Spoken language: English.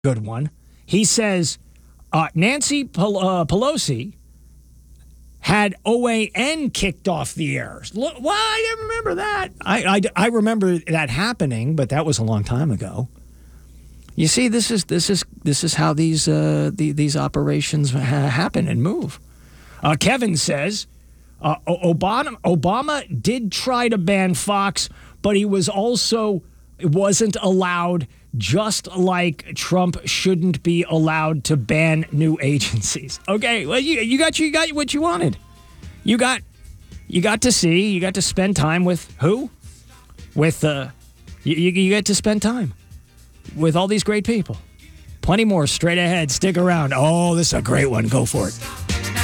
good one. He says Pelosi had OAN kicked off the air. Well, I didn't remember that. I remember that happening, but that was a long time ago. You see, this is how these operations happen and move. Kevin says Obama did try to ban Fox, but he wasn't allowed. Just like Trump shouldn't be allowed to ban new agencies. Okay, well, you got what you wanted. You got to spend time with who? With you get to spend time with all these great people. Plenty more straight ahead. Stick around. Oh, this is a great one. Go for it.